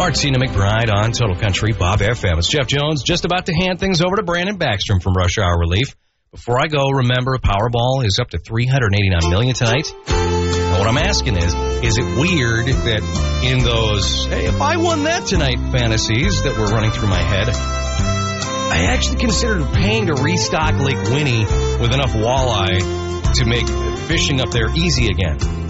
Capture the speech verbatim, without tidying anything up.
Martina McBride on Total Country, Bob F M. It's Jeff Jones, just about to hand things over to Brandon Backstrom from Rush Hour Relief. Before I go, remember, Powerball is up to three hundred eighty-nine million dollars tonight. And what I'm asking is, is it weird that in those, hey, if I won that tonight fantasies that were running through my head, I actually considered paying to restock Lake Winnie with enough walleye to make fishing up there easy again?